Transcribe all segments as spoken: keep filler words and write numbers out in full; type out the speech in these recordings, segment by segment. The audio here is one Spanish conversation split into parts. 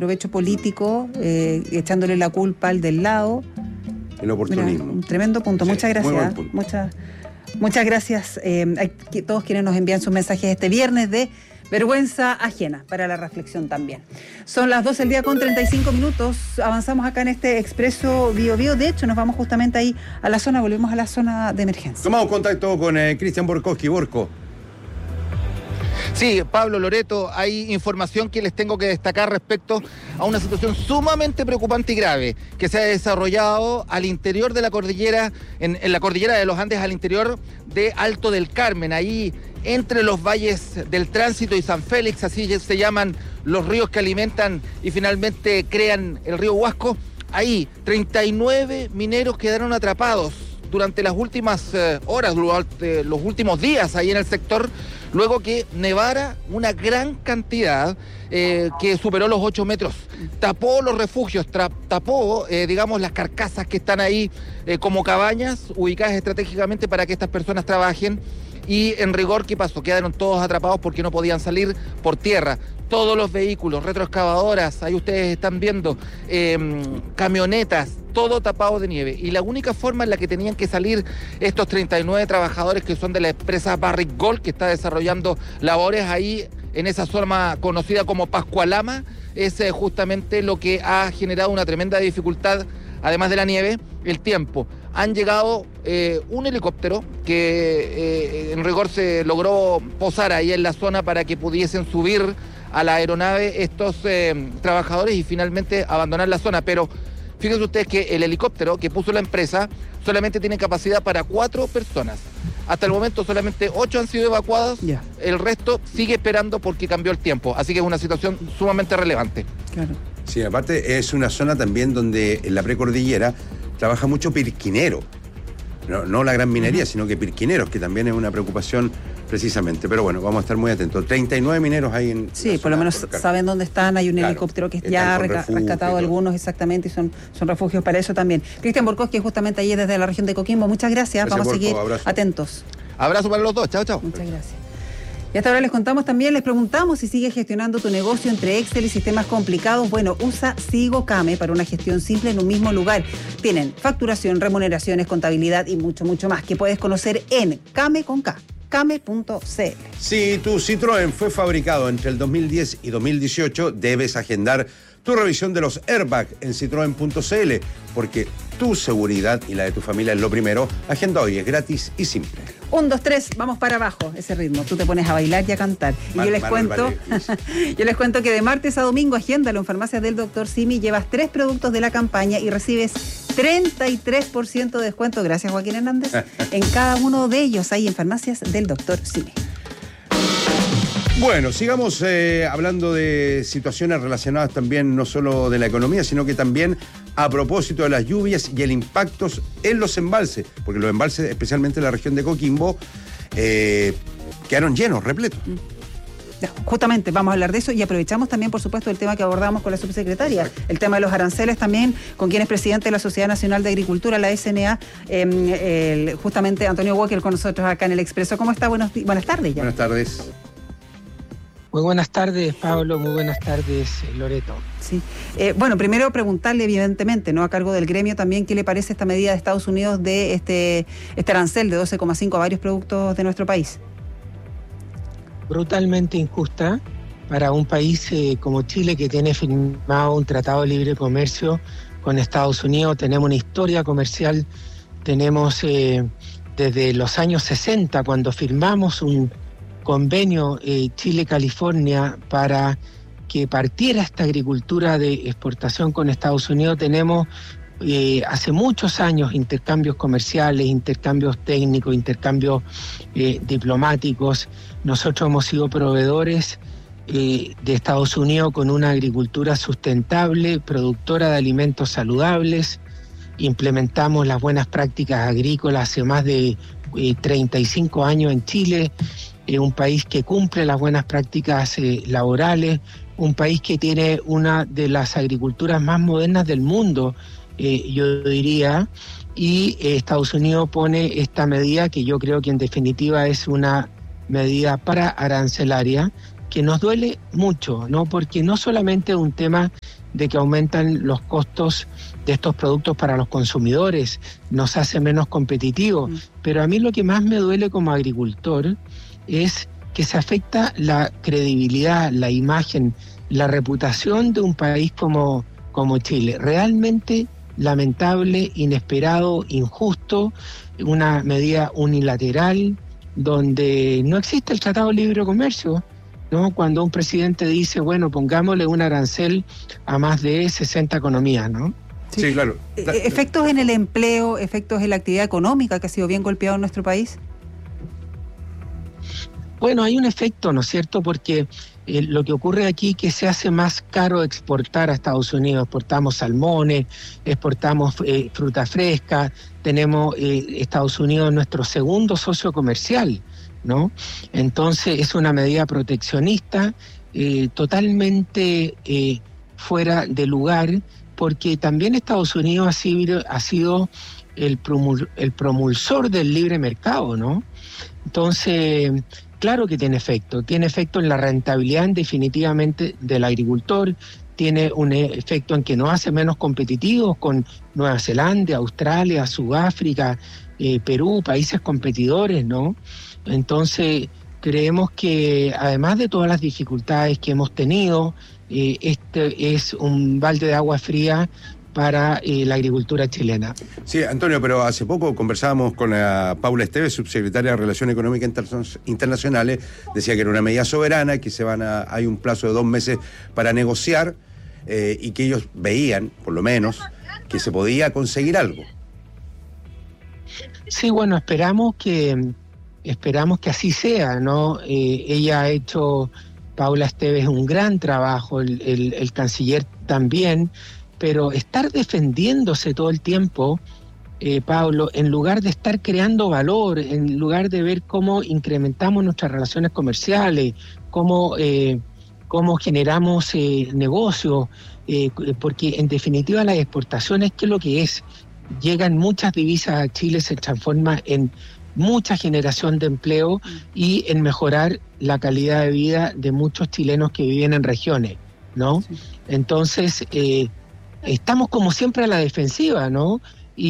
provecho político, eh, echándole la culpa al del lado. El oportunismo. Mira, un tremendo punto. Sí, muchas gracias. Punto. Muchas, muchas gracias eh, a todos quienes nos envían sus mensajes este viernes de vergüenza ajena, para la reflexión también. Son las doce del día con treinta y cinco minutos. Avanzamos acá en este Expreso Bio Bio. De hecho, nos vamos justamente ahí a la zona, volvemos a la zona de emergencia. Tomamos contacto con eh, Cristian Borkowski. Borco. Sí, Pablo, Loreto, hay información que les tengo que destacar respecto a una situación sumamente preocupante y grave que se ha desarrollado al interior de la cordillera, en, en la cordillera de los Andes, al interior de Alto del Carmen, ahí entre los valles del Tránsito y San Félix, así se llaman los ríos que alimentan y finalmente crean el río Huasco. Ahí treinta y nueve mineros quedaron atrapados durante las últimas eh, horas, durante los últimos días ahí en el sector, luego que nevara una gran cantidad eh, que superó los ocho metros. Tapó los refugios, tra- tapó, eh, digamos, las carcasas que están ahí eh, como cabañas ubicadas estratégicamente para que estas personas trabajen. Y en rigor, ¿qué pasó? Quedaron todos atrapados porque no podían salir por tierra. Todos los vehículos, retroexcavadoras, ahí ustedes están viendo, eh, camionetas, todo tapado de nieve. Y la única forma en la que tenían que salir estos treinta y nueve trabajadores que son de la empresa Barrick Gold, que está desarrollando labores ahí en esa zona conocida como Pascualama, es eh, justamente lo que ha generado una tremenda dificultad, además de la nieve, el tiempo. Han llegado eh, un helicóptero que eh, en rigor se logró posar ahí en la zona para que pudiesen subir a la aeronave estos eh, trabajadores y finalmente abandonar la zona. Pero fíjense ustedes que el helicóptero que puso la empresa solamente tiene capacidad para cuatro personas. Hasta el momento solamente ocho han sido evacuados, yeah. El resto sigue esperando porque cambió el tiempo. Así que es una situación sumamente relevante. Claro. Sí, aparte es una zona también donde en la precordillera trabaja mucho pirquinero. No, no la gran minería, uh-huh. sino que pirquineros, que también es una preocupación precisamente. Pero bueno, vamos a estar muy atentos. treinta y nueve mineros hay en... Sí, por lo menos saben dónde están. Hay un claro, helicóptero que ya ha reca- rescatado algunos exactamente y son, son refugios para eso también. Cristian Borkowski, justamente allí desde la región de Coquimbo. Muchas gracias. gracias vamos Borco, a seguir abrazo. atentos. Abrazo para los dos. Chao, chao. Muchas gracias. Y hasta ahora les contamos también, les preguntamos si sigues gestionando tu negocio entre Excel y sistemas complicados. Bueno, usa SigoCame para una gestión simple en un mismo lugar. Tienen facturación, remuneraciones, contabilidad y mucho, mucho más que puedes conocer en Came con K. Came punto c l. Si tu Citroën fue fabricado entre el dos mil diez y dos mil dieciocho, debes agendar tu revisión de los Airbag en Citroën punto c l, porque tu seguridad y la de tu familia es lo primero. Agenda hoy, es gratis y simple. Un, dos, tres, vamos para abajo, ese ritmo. Tú te pones a bailar y a cantar. Y Mar, yo les Manuel cuento, vale, yo les cuento que de martes a domingo, agéndalo en Farmacias del Doctor Simi, llevas tres productos de la campaña y recibes treinta y tres por ciento de descuento, gracias Joaquín Hernández, en cada uno de ellos, ahí en Farmacias del Doctor Simi. Bueno, sigamos eh, hablando de situaciones relacionadas también no solo de la economía, sino que también a propósito de las lluvias y el impacto en los embalses, porque los embalses, especialmente en la región de Coquimbo, eh, quedaron llenos, repletos. Justamente vamos a hablar de eso y aprovechamos también, por supuesto, el tema que abordamos con la subsecretaria, Exacto. el tema de los aranceles también, con quien es presidente de la Sociedad Nacional de Agricultura, la S N A, eh, el, justamente Antonio Walker con nosotros acá en el Expreso. ¿Cómo está? Buenos, buenas tardes ya. Buenas tardes. Muy buenas tardes, Pablo. Muy buenas tardes, Loreto. Sí. Eh, bueno, primero preguntarle, evidentemente, ¿no? A cargo del gremio también, ¿qué le parece esta medida de Estados Unidos de este, este arancel de doce coma cinco a varios productos de nuestro país? Brutalmente injusta para un país eh, como Chile, que tiene firmado un tratado de libre comercio con Estados Unidos. Tenemos una historia comercial, tenemos eh, desde los años sesenta, cuando firmamos un convenio eh, Chile-California para que partiera esta agricultura de exportación con Estados Unidos. Tenemos eh, hace muchos años intercambios comerciales, intercambios técnicos, intercambios eh, diplomáticos. Nosotros hemos sido proveedores eh, de Estados Unidos con una agricultura sustentable, productora de alimentos saludables. Implementamos las buenas prácticas agrícolas hace más de eh, treinta y cinco años en Chile. Eh, un país que cumple las buenas prácticas eh, laborales, un país que tiene una de las agriculturas más modernas del mundo, eh, yo diría, y eh, Estados Unidos pone esta medida que yo creo que en definitiva es una medida para arancelaria, que nos duele mucho, ¿no? Porque no solamente es un tema de que aumentan los costos de estos productos para los consumidores, nos hace menos competitivos, mm. pero a mí lo que más me duele como agricultor es que se afecta la credibilidad, la imagen, la reputación de un país como, como Chile. Realmente lamentable, inesperado, injusto, una medida unilateral donde no existe el Tratado de Libre Comercio, ¿no? Cuando un presidente dice, bueno, pongámosle un arancel a más de sesenta economías, ¿no? Sí, sí, claro. ¿Efectos en el empleo, efectos en la actividad económica que ha sido bien golpeado en nuestro país? Bueno, hay un efecto, ¿no es cierto? Porque eh, lo que ocurre aquí es que se hace más caro exportar a Estados Unidos. Exportamos salmones, exportamos eh, fruta fresca, tenemos eh, Estados Unidos nuestro segundo socio comercial, ¿no? Entonces es una medida proteccionista eh, totalmente eh, fuera de lugar, porque también Estados Unidos ha sido, ha sido el, promul, el promulsor del libre mercado, ¿no? Entonces, claro que tiene efecto, tiene efecto en la rentabilidad definitivamente del agricultor, tiene un efecto en que nos hace menos competitivos con Nueva Zelanda, Australia, Sudáfrica, eh, Perú, países competidores, ¿no? Entonces, creemos que además de todas las dificultades que hemos tenido, eh, este es un balde de agua fría para eh, la agricultura chilena. Sí, Antonio, pero hace poco conversábamos con la Paula Esteves, subsecretaria de Relaciones Económicas Inter- Internacionales, decía que era una medida soberana, que se van a, hay un plazo de dos meses para negociar eh, y que ellos veían, por lo menos, que se podía conseguir algo. Sí, bueno, esperamos que esperamos que así sea, ¿no? Eh, ella ha hecho, Paula Esteves, un gran trabajo, el, el, el canciller también, pero estar defendiéndose todo el tiempo, eh, Pablo, en lugar de estar creando valor, en lugar de ver cómo incrementamos nuestras relaciones comerciales, cómo, eh, cómo generamos eh, negocios, eh, porque en definitiva las exportaciones, ¿qué es lo que es? Llegan muchas divisas a Chile, se transforma en mucha generación de empleo y en mejorar la calidad de vida de muchos chilenos que viven en regiones, ¿no? Sí. Entonces, eh, estamos como siempre a la defensiva, ¿no?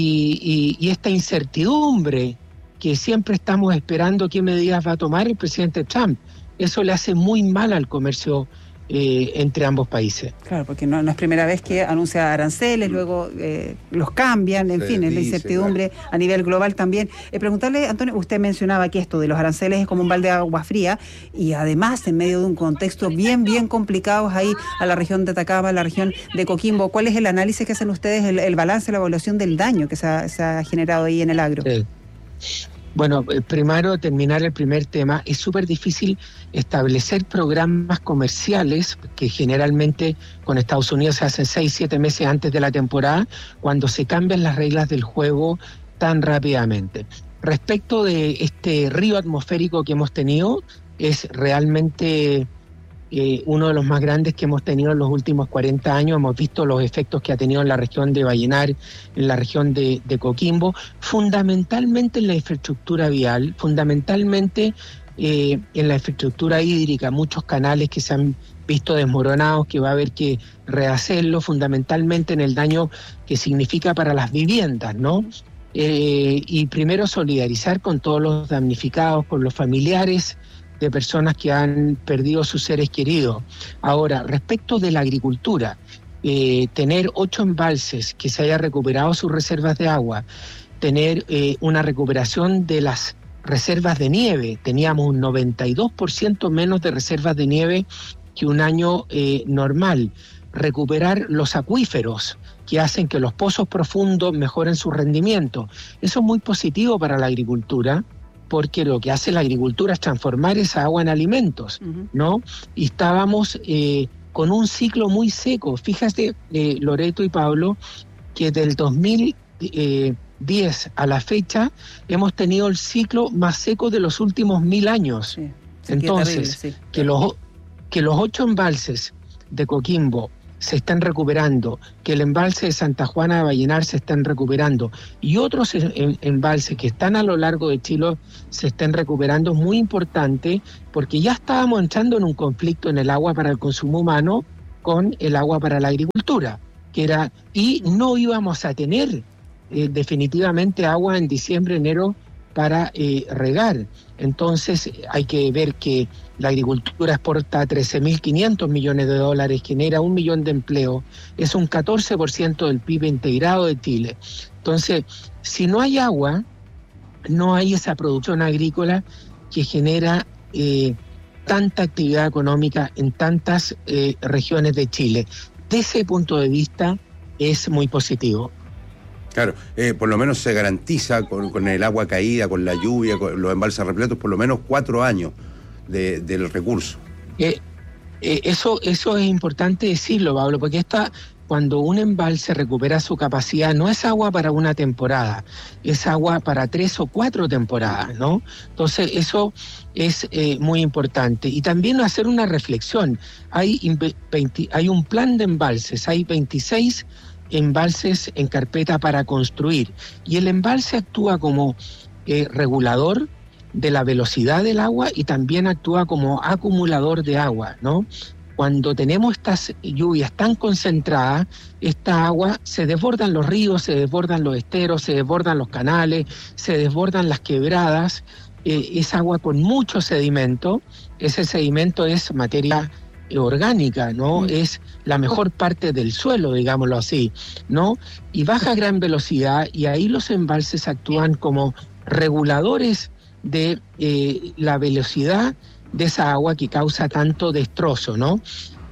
Y, y, y esta incertidumbre que siempre estamos esperando qué medidas va a tomar el presidente Trump, eso le hace muy mal al comercio eh, entre ambos países. Claro, porque no, no es primera vez que anuncia aranceles, mm. luego eh, los cambian, en Se fin, es la incertidumbre claro. a nivel global también. Eh, preguntarle, Antonio, usted mencionaba que esto de los aranceles es como un balde de agua fría y además en medio de un contexto bien, bien complicado ahí a la región de Atacama, a la región de Coquimbo. ¿Cuál es el análisis que hacen ustedes, el, el balance, la evaluación del daño que se ha, se ha generado ahí en el agro? Sí. Bueno, primero terminar el primer tema, es súper difícil establecer programas comerciales que generalmente con Estados Unidos se hacen seis, siete meses antes de la temporada, cuando se cambian las reglas del juego tan rápidamente. Respecto de este río atmosférico que hemos tenido, es realmente eh, uno de los más grandes que hemos tenido en los últimos cuarenta años. Hemos visto los efectos que ha tenido en la región de Vallenar, en la región de, de Coquimbo, fundamentalmente en la infraestructura vial, fundamentalmente eh, en la infraestructura hídrica, muchos canales que se han visto desmoronados, que va a haber que rehacerlo, fundamentalmente en el daño que significa para las viviendas, ¿no? Eh, y primero solidarizar con todos los damnificados, con los familiares de personas que han perdido sus seres queridos. Ahora, respecto de la agricultura, eh, tener ocho embalses que se haya recuperado sus reservas de agua, tener eh, una recuperación de las reservas de nieve, teníamos un noventa y dos por ciento menos de reservas de nieve que un año eh, normal, recuperar los acuíferos que hacen que los pozos profundos mejoren su rendimiento. Eso es muy positivo para la agricultura, porque lo que hace la agricultura es transformar esa agua en alimentos, uh-huh. ¿no? Y estábamos eh, con un ciclo muy seco. Fíjate, eh, Loreto y Pablo, que del dos mil diez a la fecha hemos tenido el ciclo más seco de los últimos mil años. Sí, Entonces, terrible, sí. que, los, que los ocho embalses de Coquimbo se están recuperando, que el embalse de Santa Juana de Vallenar se están recuperando y otros embalses que están a lo largo de Chile se estén recuperando, es muy importante porque ya estábamos entrando en un conflicto en el agua para el consumo humano con el agua para la agricultura, que era, y no íbamos a tener eh, definitivamente agua en diciembre, enero para eh, regar. Entonces hay que ver que la agricultura exporta trece mil quinientos millones de dólares, genera un millón de empleos, es un catorce por ciento del P I B integrado de Chile. Entonces, si no hay agua, no hay esa producción agrícola que genera eh, tanta actividad económica en tantas eh, regiones de Chile. De ese punto de vista es muy positivo. Claro, eh, por lo menos se garantiza con, con el agua caída, con la lluvia, con los embalses repletos, por lo menos cuatro años de, del recurso. Eh, eh, eso, eso es importante decirlo, Pablo, porque esta, cuando un embalse recupera su capacidad, no es agua para una temporada, es agua para tres o cuatro temporadas, ¿no? Entonces, eso es eh, muy importante. Y también hacer una reflexión. Hay, veinte, hay un plan de embalses, hay veintiséis embalses en carpeta para construir y el embalse actúa como eh, regulador de la velocidad del agua y también actúa como acumulador de agua, ¿no? Cuando tenemos estas lluvias tan concentradas, esta agua se desbordan los ríos, se desbordan los esteros, se desbordan los canales, se desbordan las quebradas, eh, es agua con mucho sedimento, ese sedimento es materia orgánica, ¿no? Mm. Es la mejor parte del suelo, digámoslo así, ¿no? Y baja a gran velocidad y ahí los embalses actúan como reguladores de eh, la velocidad de esa agua que causa tanto destrozo, ¿no?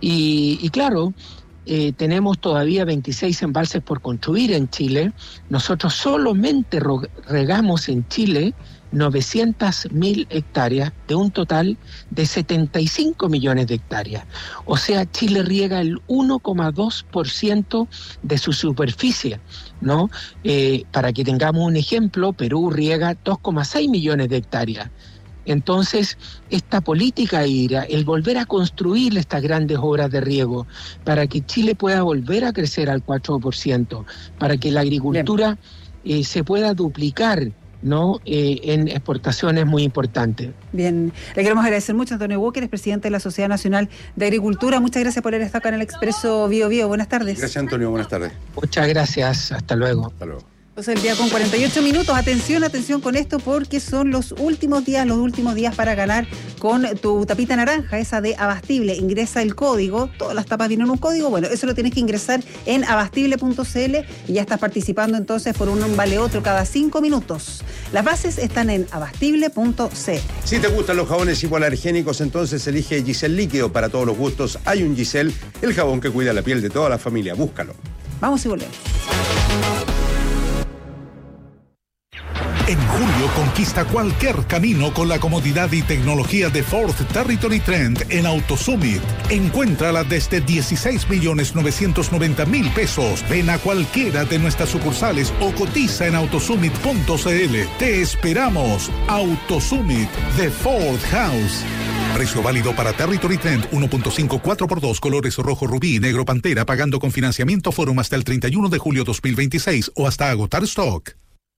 Y, y claro, eh, tenemos todavía veintiséis embalses por construir en Chile. Nosotros solamente regamos en Chile novecientas mil hectáreas de un total de setenta y cinco millones de hectáreas. O sea, Chile riega el uno coma dos por ciento de su superficie, ¿no? Eh, para que tengamos un ejemplo, Perú riega dos coma seis millones de hectáreas. Entonces, esta política hídrica, el volver a construir estas grandes obras de riego, para que Chile pueda volver a crecer al cuatro por ciento, para que la agricultura eh, se pueda duplicar, ¿no? Eh, en exportaciones muy importantes. Bien, le queremos agradecer mucho a Antonio Walker, es presidente de la Sociedad Nacional de Agricultura. Muchas gracias por haber estado acá en el Expreso Bio Bio. Buenas tardes. Gracias, Antonio. Buenas tardes. Muchas gracias. Hasta luego. Hasta luego. Entonces el día con cuarenta y ocho minutos. Atención, atención con esto porque son los últimos días, los últimos días para ganar con tu tapita naranja, esa de Abastible. Ingresa el código, todas las tapas vienen un código, bueno, eso lo tienes que ingresar en abastible punto cl y ya estás participando entonces por un vale otro cada cinco minutos. Las bases están en abastible punto cl. Si te gustan los jabones hipoalergénicos, entonces elige Giselle Líquido. Para todos los gustos hay un Giselle, el jabón que cuida la piel de toda la familia. Búscalo. Vamos y volvemos. En julio conquista cualquier camino con la comodidad y tecnología de Ford Territory Trend en AutoSummit. Encuéntrala desde dieciséis millones novecientos noventa mil pesos. Ven a cualquiera de nuestras sucursales o cotiza en autosummit punto cl. Te esperamos. AutoSummit de Ford House. Precio válido para Territory Trend uno punto cinco cuatro por dos, colores rojo rubí y negro pantera, pagando con financiamiento Forum hasta el treinta y uno de julio dos mil veintiséis o hasta agotar stock.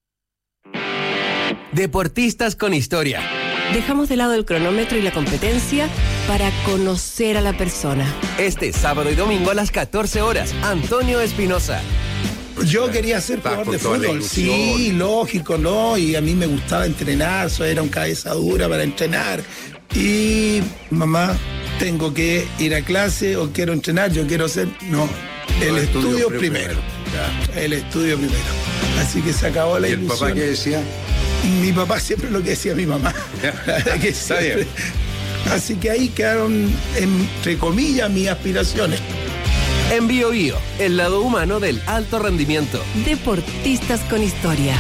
Deportistas con historia. Dejamos de lado el cronómetro y la competencia para conocer a la persona. Este sábado y domingo a las catorce horas, Antonio Espinosa. Yo quería ser jugador de fútbol, sí, lógico, ¿no? Y a mí me gustaba entrenar, eso era un cabeza dura para entrenar. Y mamá, tengo que ir a clase o quiero entrenar, yo quiero ser, no, el estudio primero. primero. El estudio primero. Así que se acabó la ilusión. ¿Y el papá qué decía? Mi papá siempre lo que decía mi mamá. que Está bien. Así que ahí quedaron, entre comillas, mis aspiraciones. En Bio Bio, el lado humano del alto rendimiento. Deportistas con historia.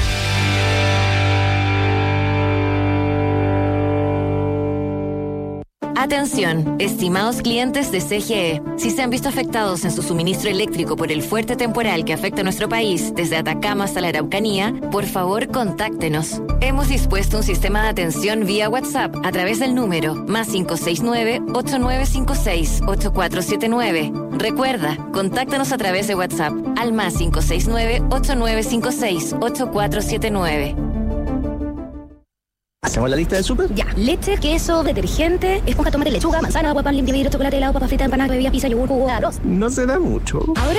Atención, estimados clientes de C G E. Si se han visto afectados en su suministro eléctrico por el fuerte temporal que afecta a nuestro país, desde Atacama hasta la Araucanía, por favor contáctenos. Hemos dispuesto un sistema de atención vía WhatsApp a través del número más cinco seis nueve, ocho nueve cinco seis, ocho cuatro siete nueve. Recuerda, contáctanos a través de WhatsApp al más cinco seis nueve, ocho nueve cinco seis, ocho cuatro siete nueve. ¿Hacemos la lista del súper? Ya. Leche, queso, detergente, esponja, tomate, lechuga, manzana, agua, pan, limpia vidrio, chocolate, helado, papa frita, empanada, bebida, pizza, yogur, jugo, arroz. No se da mucho. Ahora